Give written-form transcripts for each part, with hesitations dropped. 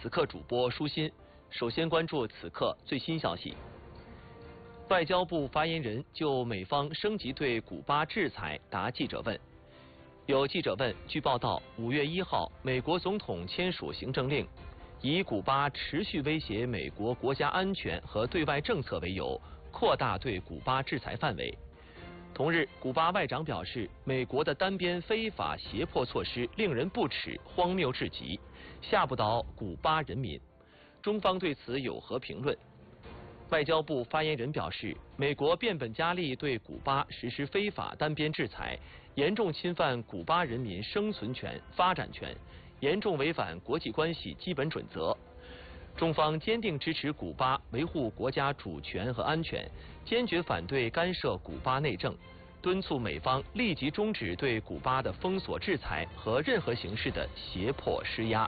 此刻主播舒心，首先关注此刻最新消息。外交部发言人就美方升级对古巴制裁答记者问。有记者问，据报道，5月1号，美国总统签署行政令，以古巴持续威胁美国国家安全和对外政策为由，扩大对古巴制裁范围。同日，古巴外长表示，美国的单边非法胁迫措施令人不齿、荒谬至极，吓不倒古巴人民。中方对此有何评论？外交部发言人表示，美国变本加厉对古巴实施非法单边制裁，严重侵犯古巴人民生存权、发展权，严重违反国际关系基本准则。中方坚定支持古巴维护国家主权和安全，坚决反对干涉古巴内政，敦促美方立即终止对古巴的封锁制裁和任何形式的胁迫施压。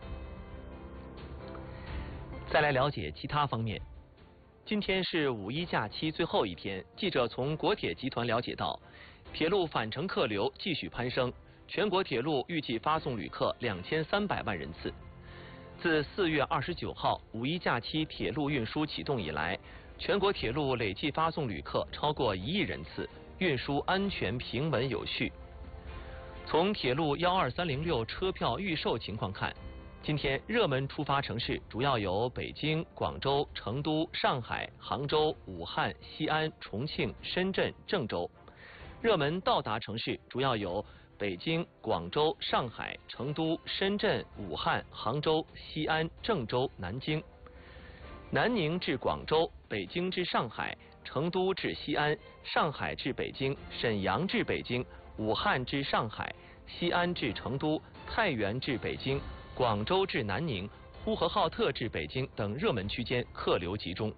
再来了解其他方面。今天是5一假期最后一天，记者从国铁集团了解到，铁路返程客流继续攀升，全国铁路预计发送旅客2300万人次。自4月29号5一假期铁路运输启动以来，全国铁路累计发送旅客超过1亿人次，运输安全平稳有序。从铁路12306车票预售情况看，今天热门出发城市主要有北京、广州、成都、上海、杭州、武汉、西安、重庆、深圳、郑州；热门到达城市主要有北京、广州、上海、成都、深圳、武汉、杭州、西安、郑州、南京。南宁至广州、北京至上海、成都至西安、上海至北京、沈阳至北京、武汉至上海、西安至成都、太原至北京、广州至南宁、呼和浩特至北京等热门区间客流集中。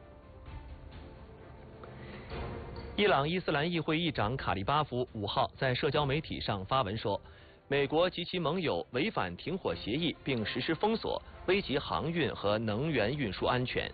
伊朗伊斯兰议会议长卡利巴夫5号在社交媒体上发文说，美国及其盟友违反停火协议并实施封锁，危及航运和能源运输安全。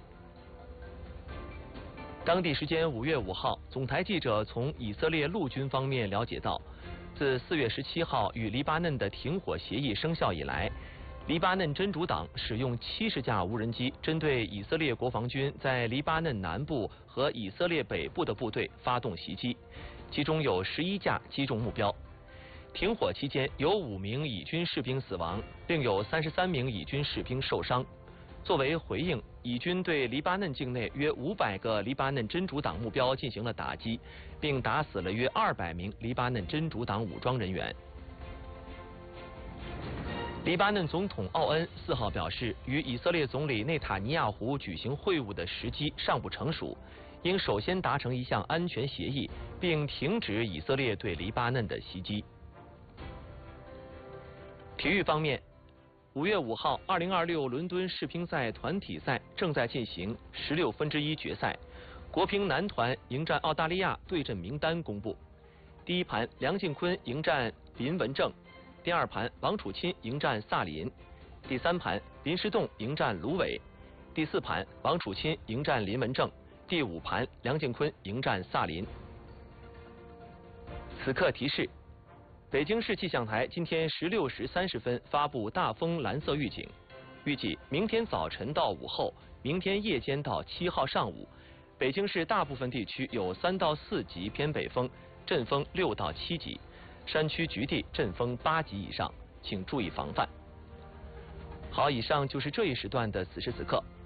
当地时间5月5号，总台记者从以色列陆军方面了解到，自4月17号与黎巴嫩的停火协议生效以来，黎巴嫩真主党使用70架无人机针对以色列国防军在黎巴嫩南部和以色列北部的部队发动袭击，其中有11架击中目标。停火期间有5名以军士兵死亡，另有33名以军士兵受伤。作为回应，以军对黎巴嫩境内约500个黎巴嫩真主党目标进行了打击，并打死了约200名黎巴嫩真主党武装人员。黎巴嫩总统奥恩4号表示，与以色列总理内塔尼亚胡举行会晤的时机尚不成熟，应首先达成一项安全协议，并停止以色列对黎巴嫩的袭击。体育方面，5月5号2026伦敦世乒赛团体赛正在进行16分之一决赛，国乒男团迎战澳大利亚对阵名单公布。第一盘，梁靖昆迎战林文正。第二盘，王楚钦迎战萨林；第三盘，林诗栋迎战卢伟；第四盘，王楚钦迎战林文正；第五盘，梁靖昆迎战萨林。此刻提示：北京市气象台今天16时30分发布大风蓝色预警，预计明天早晨到午后，明天夜间到7号上午，北京市大部分地区有3到4级偏北风，阵风6到7级。山区局地阵风8级以上，请注意防范。好，以上就是这一时段的此时此刻。